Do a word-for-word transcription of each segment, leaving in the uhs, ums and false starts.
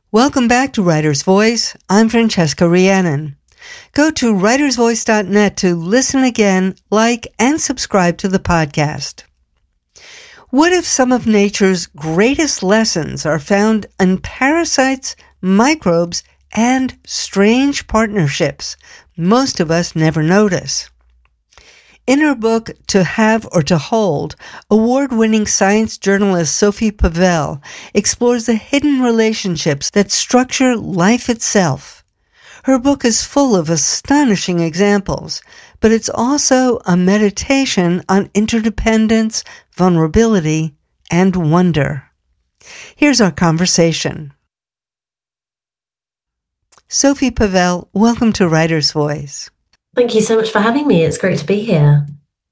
Welcome back to Writer's Voice. I'm Francesca Rhiannon. Go to writers voice dot net to listen again, like, and subscribe to the podcast. What if some of nature's greatest lessons are found in parasites, microbes, and strange partnerships most of us never notice? In her book, To Have or to Hold, award-winning science journalist Sophie Pavel explores the hidden relationships that structure life itself. Her book is full of astonishing examples, but it's also a meditation on interdependence, vulnerability, and wonder. Here's our conversation. Sophie Pavel, welcome to Writer's Voice. Thank you so much for having me. It's great to be here.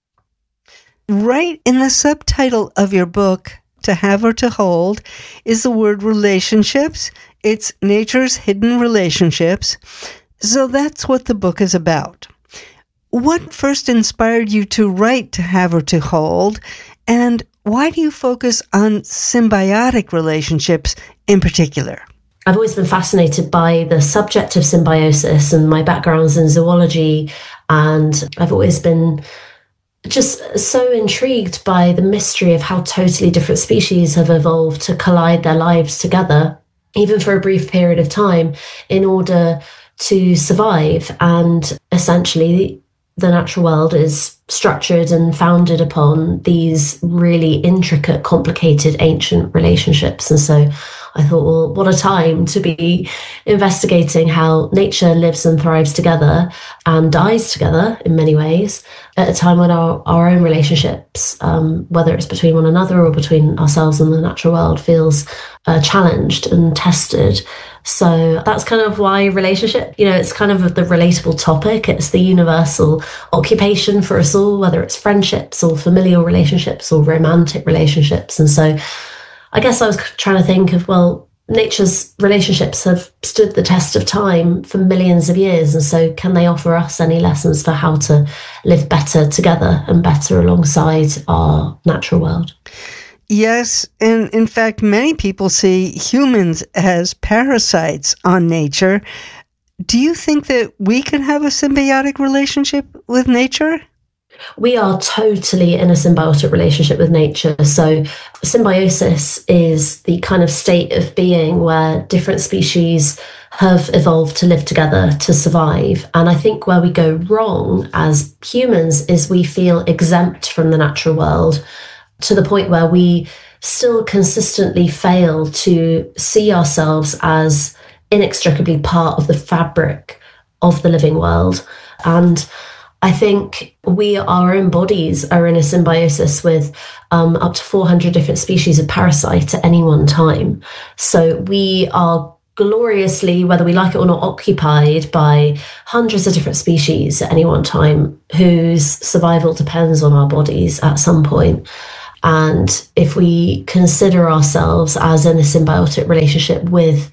Right in the subtitle of your book, To Have or to Hold, is the word relationships. It's nature's hidden relationships. So that's what the book is about. What first inspired you to write To Have or to Hold? And why do you focus on symbiotic relationships in particular? I've always been fascinated by the subject of symbiosis, and my background's in zoology, and I've always been just so intrigued by the mystery of how totally different species have evolved to collide their lives together, even for a brief period of time, in order to survive. And essentially, the natural world is structured and founded upon these really intricate, complicated, ancient relationships. And so I thought, well, what a time to be investigating how nature lives and thrives together and dies together in many ways at a time when our, our own relationships, um, whether it's between one another or between ourselves and the natural world, feels uh, challenged and tested. So that's kind of why relationship, you know, it's kind of the relatable topic. It's the universal occupation for us all, whether it's friendships or familial relationships or romantic relationships. And so I guess I was trying to think of, well, nature's relationships have stood the test of time for millions of years. And so can they offer us any lessons for how to live better together and better alongside our natural world? Yes, and in fact, many people see humans as parasites on nature. Do you think that we can have a symbiotic relationship with nature? We are totally in a symbiotic relationship with nature. So symbiosis is the kind of state of being where different species have evolved to live together to survive. And I think where we go wrong as humans is we feel exempt from the natural world, to the point where we still consistently fail to see ourselves as inextricably part of the fabric of the living world. And I think we, our own bodies, are in a symbiosis with um, up to four hundred different species of parasite at any one time. So we are gloriously, whether we like it or not, occupied by hundreds of different species at any one time whose survival depends on our bodies at some point. And if we consider ourselves as in a symbiotic relationship with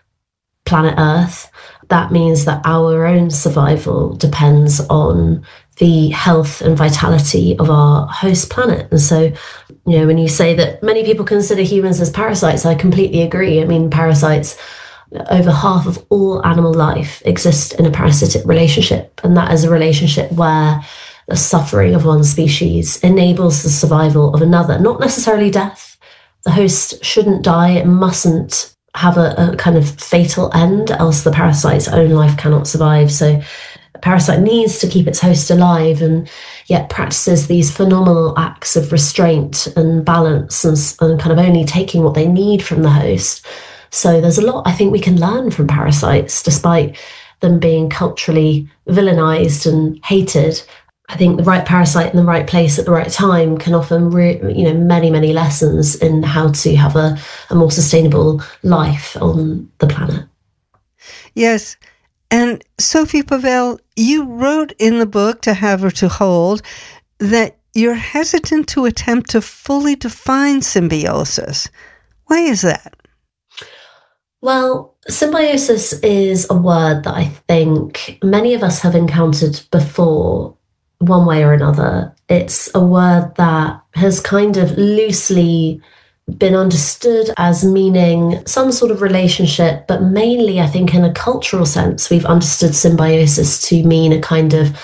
planet Earth, that means that our own survival depends on the health and vitality of our host planet. And so, you know, when you say that many people consider humans as parasites, I completely agree. I mean, parasites, over half of all animal life exist in a parasitic relationship. And that is a relationship where the suffering of one species enables the survival of another, not necessarily death. The host shouldn't die, it mustn't have a, a kind of fatal end, else the parasite's own life cannot survive. So a parasite needs to keep its host alive, and yet practices these phenomenal acts of restraint and balance, and, and kind of only taking what they need from the host. So there's a lot I think we can learn from parasites, despite them being culturally villainized and hated. I think the right parasite in the right place at the right time can offer re- you know, many, many lessons in how to have a, a more sustainable life on the planet. Yes. And Sophie Pavel, you wrote in the book, To Have or to Hold, that you're hesitant to attempt to fully define symbiosis. Why is that? Well, symbiosis is a word that I think many of us have encountered before, one way or another. It's a word that has kind of loosely been understood as meaning some sort of relationship, but mainly, I think, in a cultural sense, we've understood symbiosis to mean a kind of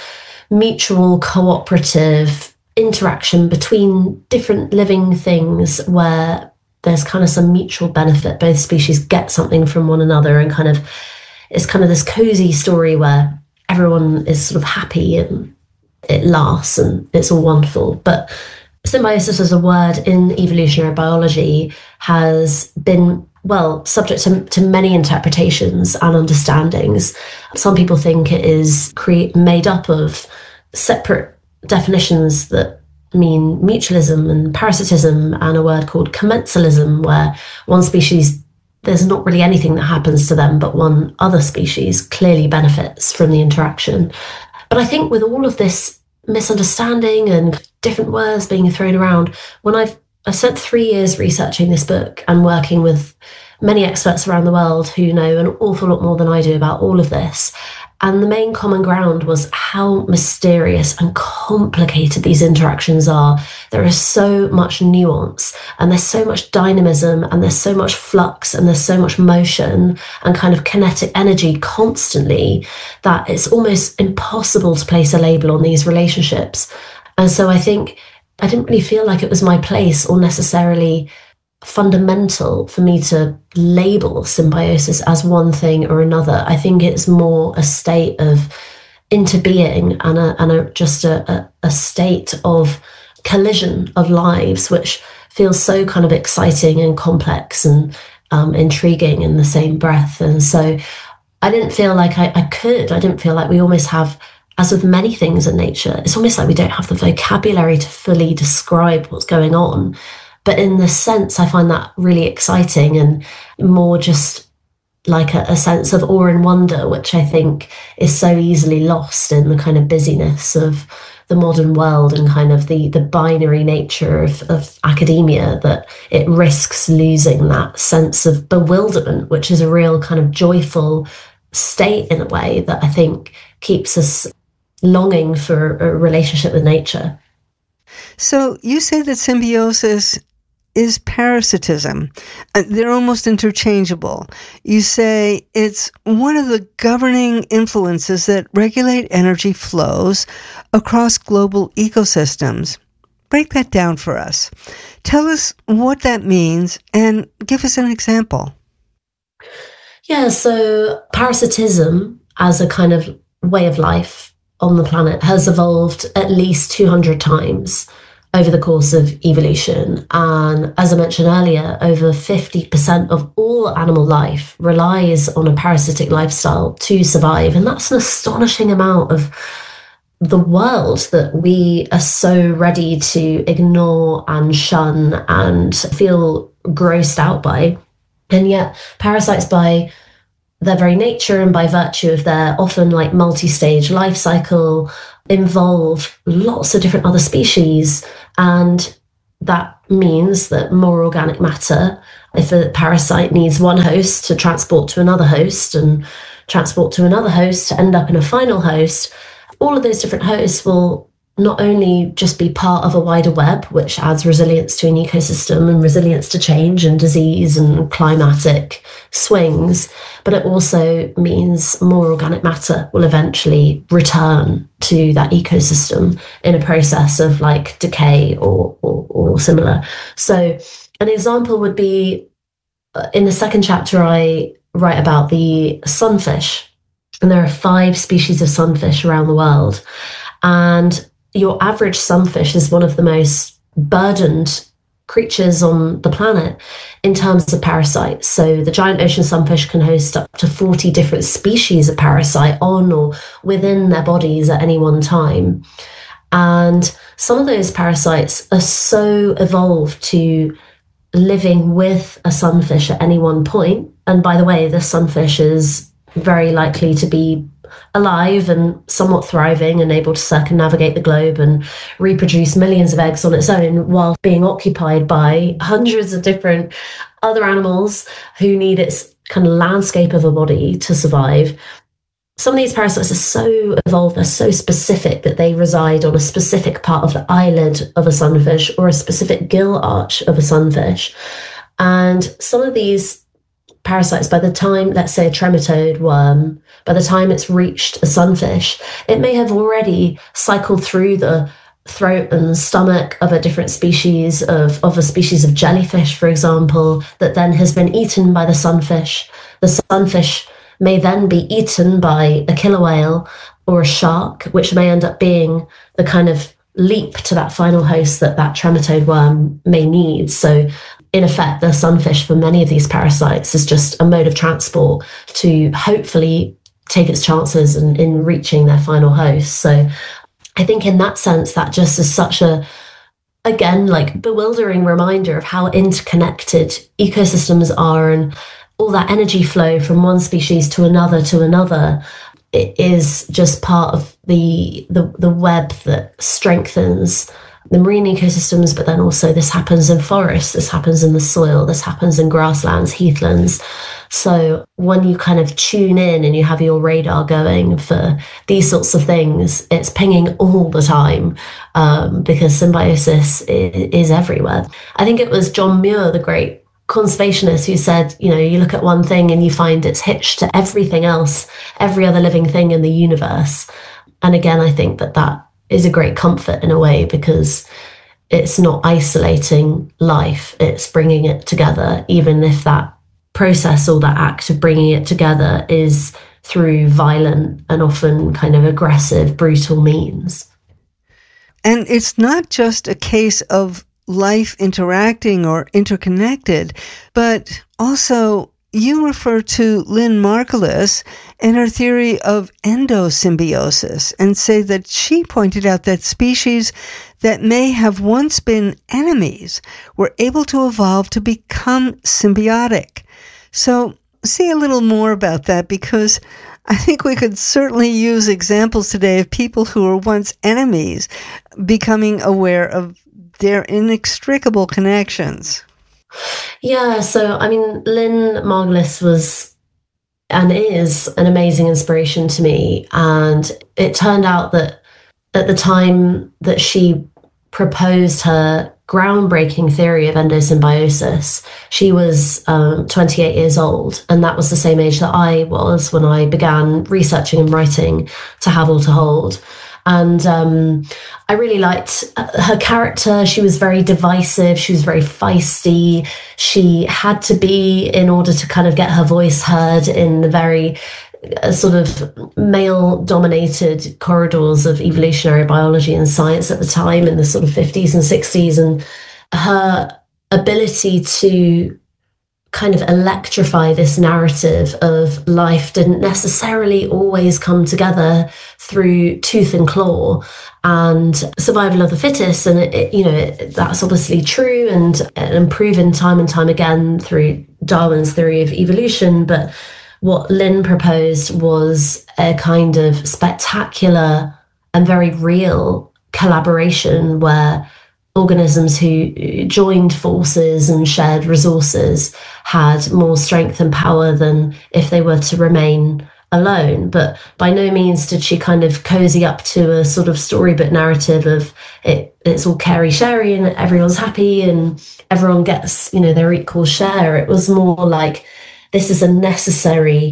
mutual cooperative interaction between different living things where there's kind of some mutual benefit. Both species get something from one another, and kind of it's kind of this cozy story where everyone is sort of happy and it lasts and it's all wonderful. But symbiosis as a word in evolutionary biology has been, well, subject to, to many interpretations and understandings. Some people think it is create, made up of separate definitions that mean mutualism and parasitism, and a word called commensalism, where one species, there's not really anything that happens to them, but one other species clearly benefits from the interaction. But I think with all of this misunderstanding and different words being thrown around, when I've I spent three years researching this book and working with many experts around the world who know an awful lot more than I do about all of this. And the main common ground was how mysterious and complicated these interactions are. There is so much nuance, and there's so much dynamism, and there's so much flux, and there's so much motion and kind of kinetic energy constantly that it's almost impossible to place a label on these relationships. And so I think I didn't really feel like it was my place or necessarily fundamental for me to label symbiosis as one thing or another. I think it's more a state of interbeing and a, and a, just a, a, a state of collision of lives, which feels so kind of exciting and complex and um, intriguing in the same breath. And so I didn't feel like I, I could, I didn't feel like we almost have, as with many things in nature, it's almost like we don't have the vocabulary to fully describe what's going on. But in this sense, I find that really exciting and more just like a, a sense of awe and wonder, which I think is so easily lost in the kind of busyness of the modern world and kind of the, the binary nature of, of academia, that it risks losing that sense of bewilderment, which is a real kind of joyful state in a way that I think keeps us longing for a relationship with nature. So you say that symbiosis is parasitism. Uh, they're almost interchangeable. You say it's one of the governing influences that regulate energy flows across global ecosystems. Break that down for us. Tell us what that means and give us an example. Yeah, so parasitism as a kind of way of life on the planet has evolved at least two hundred times over the course of evolution. And as I mentioned earlier, over fifty percent of all animal life relies on a parasitic lifestyle to survive. And that's an astonishing amount of the world that we are so ready to ignore and shun and feel grossed out by. And yet parasites, by their very nature and by virtue of their often like multi-stage life cycle, involve lots of different other species. And that means that more organic matter, if a parasite needs one host to transport to another host and transport to another host to end up in a final host, all of those different hosts will not only just be part of a wider web, which adds resilience to an ecosystem and resilience to change and disease and climatic swings, but it also means more organic matter will eventually return to that ecosystem in a process of like decay or, or, or similar. So an example would be uh, in the second chapter, I write about the sunfish, and there are five species of sunfish around the world. And your average sunfish is one of the most burdened creatures on the planet in terms of parasites. So the giant ocean sunfish can host up to forty different species of parasite on or within their bodies at any one time. And some of those parasites are so evolved to living with a sunfish at any one point. And by the way, this sunfish is very likely to be alive and somewhat thriving and able to circumnavigate the globe and reproduce millions of eggs on its own while being occupied by hundreds of different other animals who need its kind of landscape of a body to survive. some of these parasites are so evolved, they're so specific that they reside on a specific part of the eyelid of a sunfish or a specific gill arch of a sunfish. And some of these parasites, by the time, let's say a trematode worm, by the time it's reached a sunfish, it may have already cycled through the throat and stomach of a different species of, of a species of jellyfish, for example, that then has been eaten by the sunfish. The sunfish may then be eaten by a killer whale or a shark, which may end up being the kind of leap to that final host that that trematode worm may need. So in effect, the sunfish for many of these parasites is just a mode of transport to hopefully take its chances in, in reaching their final host. So I think in that sense, that just is such a, again, like bewildering reminder of how interconnected ecosystems are, and all that energy flow from one species to another to another. It is just part of the, the the web that strengthens the marine ecosystems, but then also this happens in forests, this happens in the soil, this happens in grasslands, heathlands. So when you kind of tune in and you have your radar going for these sorts of things, it's pinging all the time, um, because symbiosis is, is everywhere. I think it was John Muir, the great conservationist, who said, you know, you look at one thing and you find it's hitched to everything else, every other living thing in the universe. And again, I think that that is a great comfort in a way, because it's not isolating life, it's bringing it together, even if that process or that act of bringing it together is through violent and often kind of aggressive, brutal means. And it's not just a case of life interacting or interconnected, but also you refer to Lynn Margulis and her theory of endosymbiosis, and say that she pointed out that species that may have once been enemies were able to evolve to become symbiotic. So say a little more about that, because I think we could certainly use examples today of people who were once enemies becoming aware of their inextricable connections. Yeah, so I mean, Lynn Margulis was and is an amazing inspiration to me. And it turned out that at the time that she proposed her groundbreaking theory of endosymbiosis, she was um, twenty-eight years old. And that was the same age that I was when I began researching and writing To Have or to Hold. And um, I really liked her character. She was very divisive. She was very feisty. She had to be, in order to kind of get her voice heard in the very uh, sort of male-dominated corridors of evolutionary biology and science at the time, in the sort of fifties and sixties. And her ability to kind of electrify this narrative of life didn't necessarily always come together through tooth and claw and survival of the fittest. And it, it, you know, it, that's obviously true and, and proven time and time again through Darwin's theory of evolution. But what Lynn proposed was a kind of spectacular and very real collaboration where organisms who joined forces and shared resources had more strength and power than if they were to remain alone. But by no means did she kind of cozy up to a sort of storybook narrative of it, it's all carey sherry and everyone's happy and everyone gets, you know, their equal share. It was more like, this is a necessary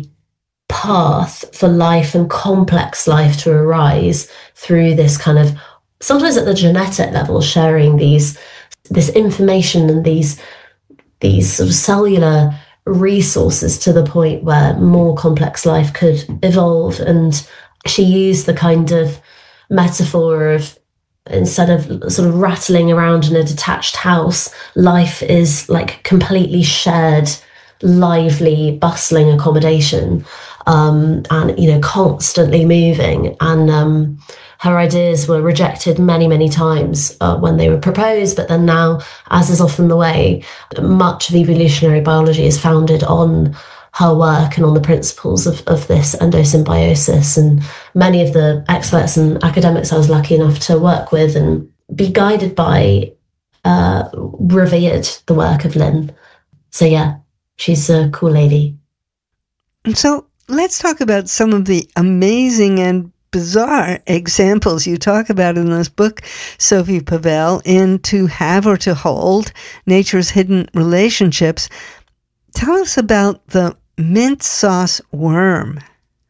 path for life and complex life to arise through this kind of, sometimes at the genetic level, sharing these this information and these these sort of cellular resources to the point where more complex life could evolve. And she used the kind of metaphor of, instead of sort of rattling around in a detached house, life is like completely shared, lively, bustling accommodation, um, and, you know, constantly moving. And um, her ideas were rejected many, many times uh, when they were proposed. But then now, as is often the way, much of evolutionary biology is founded on her work and on the principles of, of this endosymbiosis. And many of the experts and academics I was lucky enough to work with and be guided by uh, revered the work of Lynn. So yeah, she's a cool lady. And so let's talk about some of the amazing and bizarre examples you talk about in this book, Sophie Pavel, in To Have or to Hold, Nature's Hidden Relationships. Tell us about the mint sauce worm.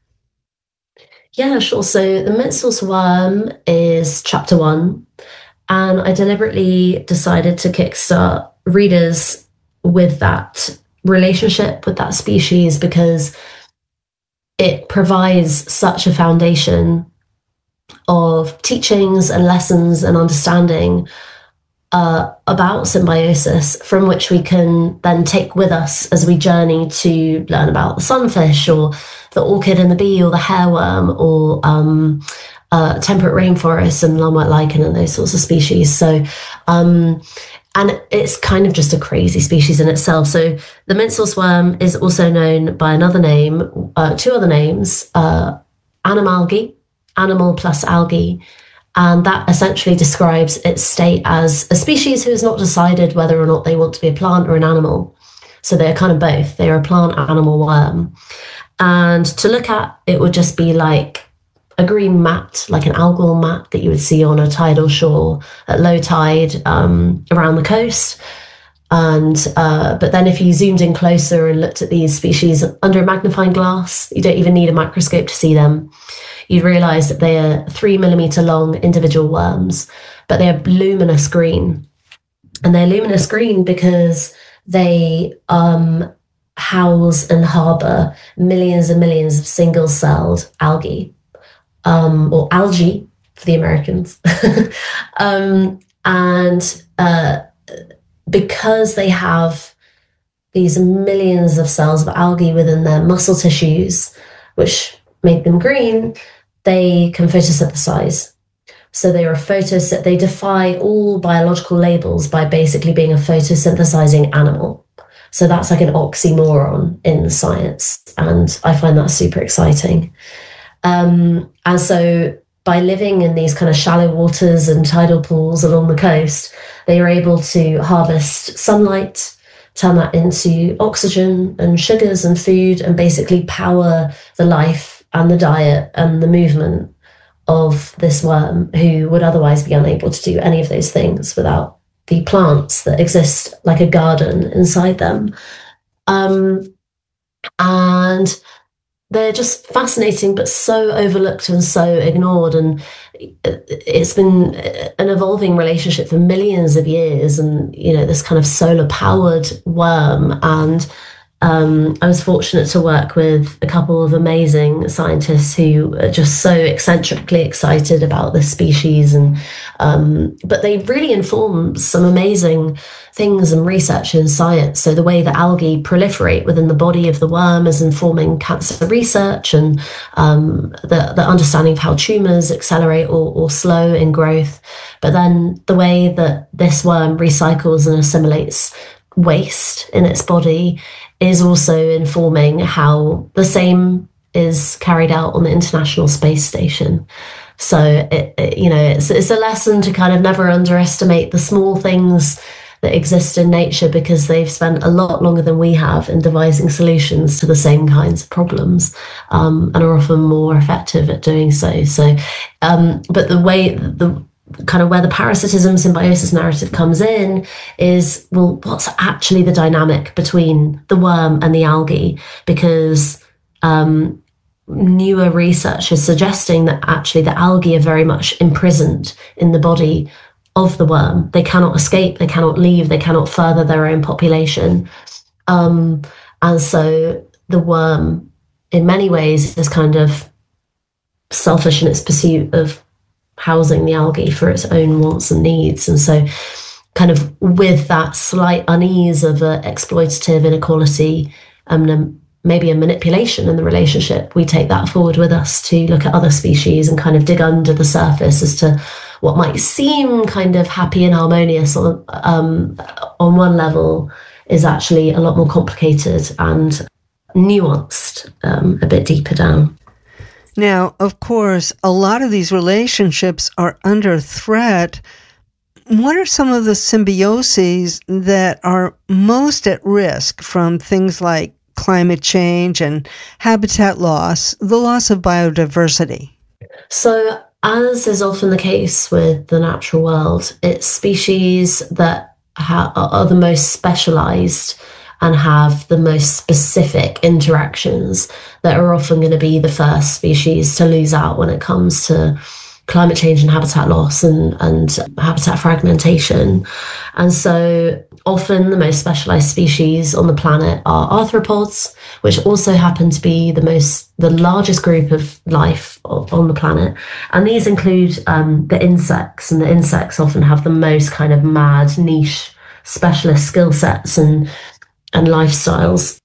Yeah, sure. So the mint sauce worm is chapter one, and I deliberately decided to kickstart readers with that relationship with that species because it provides such a foundation of teachings and lessons and understanding uh, about symbiosis from which we can then take with us as we journey to learn about the sunfish or the orchid and the bee or the hairworm or um, uh, temperate rainforests and lung white lichen and those sorts of species. So, um, and it's kind of just a crazy species in itself. So the mint sauce worm is also known by another name, uh, two other names, uh, animalgae, animal plus algae. And that essentially describes its state as a species who has not decided whether or not they want to be a plant or an animal. So they're kind of both. They're a plant animal worm. And to look at, it would just be like a green mat, like an algal mat that you would see on a tidal shore at low tide um, around the coast. And uh, but then if you zoomed in closer and looked at these species under a magnifying glass, you don't even need a microscope to see them. You'd realize that they are three millimeter long individual worms, but they are luminous green. And they're luminous green because they um, house and harbor millions and millions of single-celled algae. Um, or algae for the Americans. um, and uh, because they have these millions of cells of algae within their muscle tissues, which make them green, they can photosynthesize. So they are a photosynth- they defy all biological labels by basically being a photosynthesizing animal. So that's like an oxymoron in science. And I find that super exciting. Um, and so by living in these kind of shallow waters and tidal pools along the coast, they are able to harvest sunlight, turn that into oxygen and sugars and food, and basically power the life and the diet and the movement of this worm, who would otherwise be unable to do any of those things without the plants that exist like a garden inside them. Um, and they're just fascinating, but so overlooked and so ignored. And it's been an evolving relationship for millions of years. And, you know, this kind of solar powered worm. And um, I was fortunate to work with a couple of amazing scientists who are just so eccentrically excited about this species. And um, but they really inform some amazing things and research in science. So the way that algae proliferate within the body of the worm is informing cancer research, and um, the, the understanding of how tumors accelerate or, or slow in growth. But then the way that this worm recycles and assimilates waste in its body is also informing how the same is carried out on the International Space Station. So, it, it, you know, it's, it's a lesson to kind of never underestimate the small things that exist in nature, because they've spent a lot longer than we have in devising solutions to the same kinds of problems, um, and are often more effective at doing so. So, um, but the way the kind of where the parasitism symbiosis narrative comes in is, well, what's actually the dynamic between the worm and the algae? Because um, newer research is suggesting that actually the algae are very much imprisoned in the body of the worm. They cannot escape, they cannot leave, they cannot further their own population. Um, and so the worm, in many ways, is kind of selfish in its pursuit of housing the algae for its own wants and needs. And so kind of with that slight unease of uh, exploitative inequality and um, maybe a manipulation in the relationship, we take that forward with us to look at other species and kind of dig under the surface as to what might seem kind of happy and harmonious on, um, on one level is actually a lot more complicated and nuanced, um, a bit deeper down. Now, of course, a lot of these relationships are under threat. What are some of the symbioses that are most at risk from things like climate change and habitat loss, the loss of biodiversity? So, as is often the case with the natural world, it's species that ha- are the most specialized and have the most specific interactions that are often going to be the first species to lose out when it comes to climate change and habitat loss and, and habitat fragmentation. And so often the most specialized species on the planet are arthropods, which also happen to be the most, the largest group of life on the planet. And these include um, the insects, and the insects often have the most kind of mad, niche, specialist skill sets and, and lifestyles.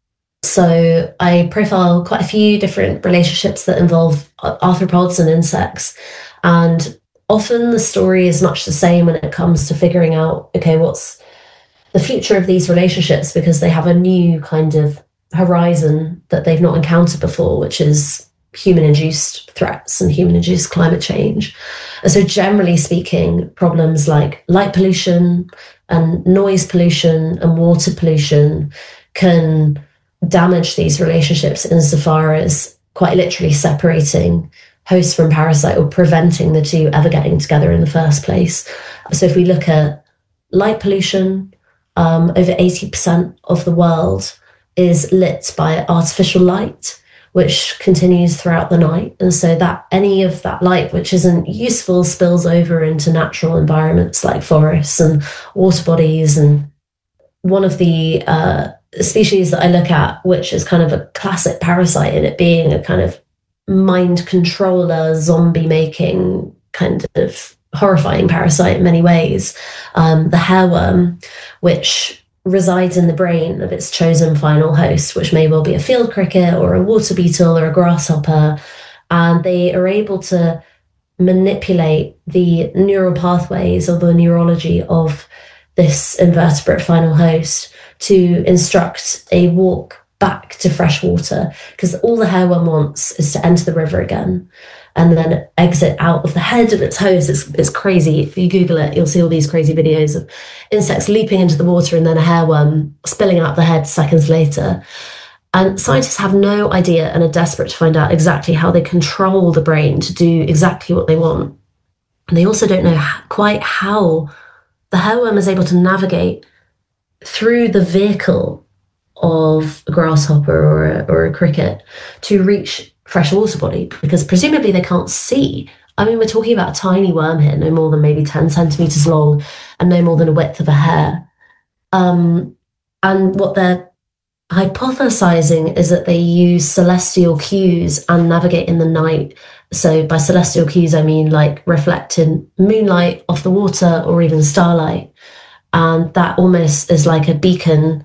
So I profile quite a few different relationships that involve arthropods and insects. And often the story is much the same when it comes to figuring out, okay, what's the future of these relationships, because they have a new kind of horizon that they've not encountered before, which is human-induced threats and human-induced climate change. And so generally speaking, problems like light pollution and noise pollution and water pollution can damage these relationships insofar as quite literally separating host from parasite or preventing the two ever getting together in the first place. So if we look at light pollution, um, over eighty percent of the world is lit by artificial light, which continues throughout the night. And so that any of that light which isn't useful spills over into natural environments like forests and water bodies. And one of the uh, species that I look at, which is kind of a classic parasite in it being a kind of mind controller, zombie making kind of horrifying parasite in many ways, um, the hairworm, which resides in the brain of its chosen final host, which may well be a field cricket or a water beetle or a grasshopper. And they are able to manipulate the neural pathways or the neurology of this invertebrate final host to instruct a walk back to fresh water, because all the hairworm wants is to enter the river again and then exit out of the head of its host. It's, it's crazy. If you Google it, you'll see all these crazy videos of insects leaping into the water and then a hairworm spilling out the head seconds later. And scientists have no idea and are desperate to find out exactly how they control the brain to do exactly what they want. And they also don't know quite how the hairworm is able to navigate through the vehicle of a grasshopper or a, or a cricket to reach fresh water body, because presumably they can't see. I mean, we're talking about a tiny worm here, no more than maybe ten centimeters long and no more than a width of a hair. Um, and what they're hypothesizing is that they use celestial cues and navigate in the night. So by celestial cues, I mean like reflected moonlight off the water or even starlight. And that almost is like a beacon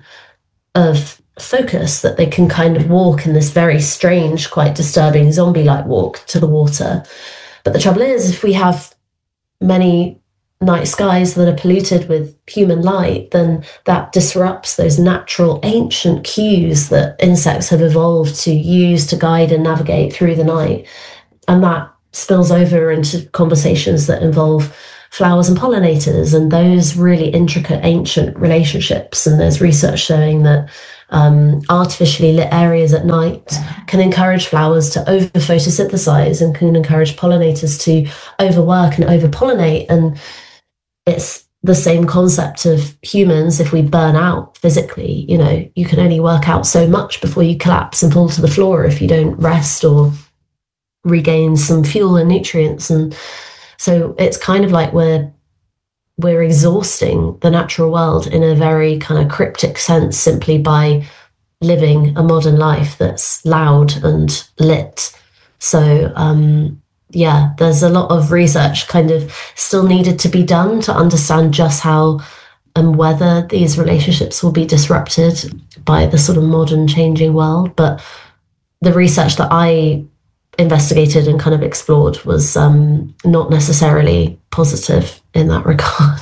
of focus that they can kind of walk in this very strange, quite disturbing zombie-like walk to the water. But the trouble is, if we have many night skies that are polluted with human light, then that disrupts those natural ancient cues that insects have evolved to use to guide and navigate through the night. And that spills over into conversations that involve flowers and pollinators and those really intricate ancient relationships. And there's research showing that um, artificially lit areas at night can encourage flowers to over photosynthesize and can encourage pollinators to overwork and over pollinate. And it's the same concept of humans. If we burn out physically, you know, you can only work out so much before you collapse and fall to the floor if you don't rest or regain some fuel and nutrients. And so it's kind of like we're we're exhausting the natural world in a very kind of cryptic sense simply by living a modern life that's loud and lit. So um, yeah, there's a lot of research kind of still needed to be done to understand just how and whether these relationships will be disrupted by the sort of modern changing world. But the research that I investigated and kind of explored was um, not necessarily positive in that regard.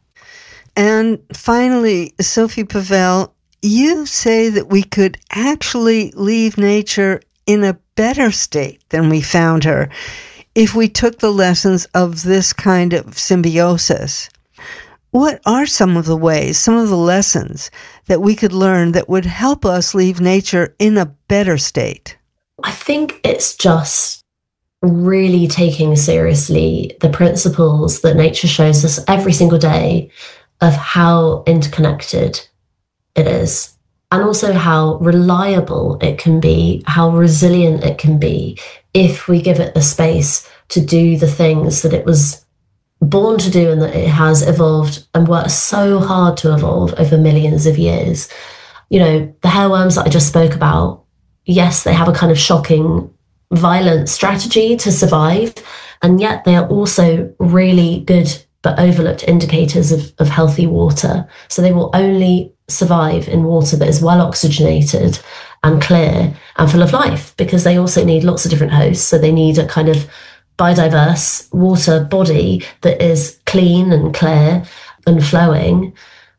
And finally, Sophie Pavel, you say that we could actually leave nature in a better state than we found her if we took the lessons of this kind of symbiosis. What are some of the ways, some of the lessons that we could learn that would help us leave nature in a better state? I think it's just really taking seriously the principles that nature shows us every single day of how interconnected it is, and also how reliable it can be, how resilient it can be if we give it the space to do the things that it was born to do and that it has evolved and worked so hard to evolve over millions of years. You know, the hairworms that I just spoke about, yes, they have a kind of shocking, violent strategy to survive, and yet they are also really good but overlooked indicators of, of healthy water. So they will only survive in water that is well oxygenated and clear and full of life, because they also need lots of different hosts. So they need a kind of biodiverse water body that is clean and clear and flowing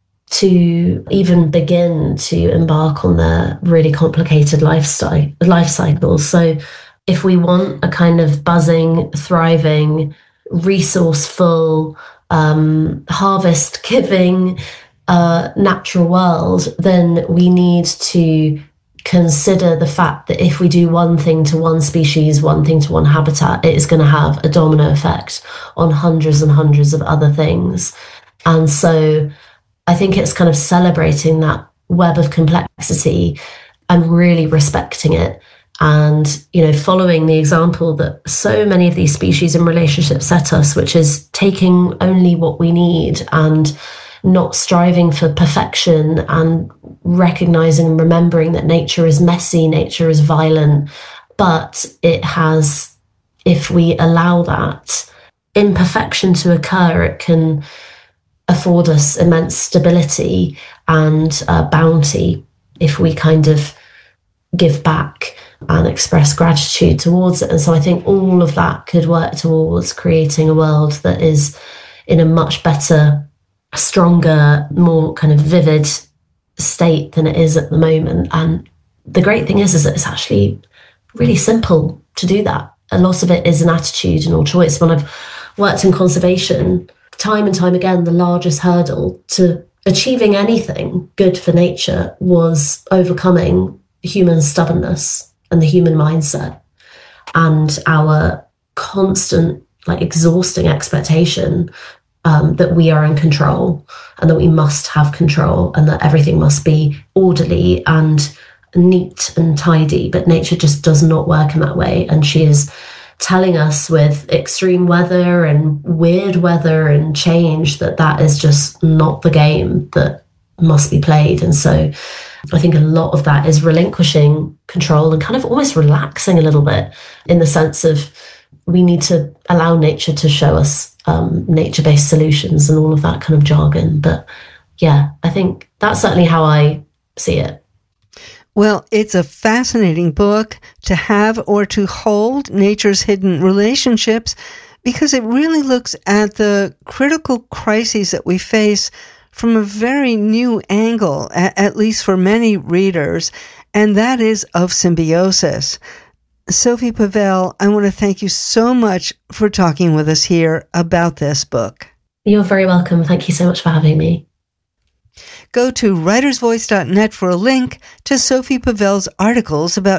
to even begin to embark on their really complicated lifestyle life cycles. So if we want a kind of buzzing, thriving, resourceful, um, harvest-giving, uh, natural world, then we need to consider the fact that if we do one thing to one species, one thing to one habitat, it is going to have a domino effect on hundreds and hundreds of other things. And so I think it's kind of celebrating that web of complexity and really respecting it. And, you know, following the example that so many of these species and relationships set us, which is taking only what we need and not striving for perfection, and recognizing and remembering that nature is messy, nature is violent, but it has, if we allow that imperfection to occur, it can afford us immense stability and uh, bounty if we kind of give back and express gratitude towards it. And so I think all of that could work towards creating a world that is in a much better, stronger, more kind of vivid state than it is at the moment. And the great thing is, is that it's actually really simple to do that. A lot of it is an attitudinal choice. When I've worked in conservation, time and time again, the largest hurdle to achieving anything good for nature was overcoming human stubbornness and the human mindset and our constant, like, exhausting expectation um, that we are in control and that we must have control and that everything must be orderly and neat and tidy. But nature just does not work in that way. And she is telling us with extreme weather and weird weather and change that that is just not the game that must be played. And so I think a lot of that is relinquishing control and kind of almost relaxing a little bit, in the sense of we need to allow nature to show us um, nature-based solutions and all of that kind of jargon. But yeah, I think that's certainly how I see it. Well, it's a fascinating book to have or to hold, Nature's Hidden Relationships, because it really looks at the critical crises that we face from a very new angle, at least for many readers, and that is of symbiosis. Sophie Pavel, I want to thank you so much for talking with us here about this book. You're very welcome. Thank you so much for having me. Go to writers voice dot net for a link to Sophie Pavel's articles about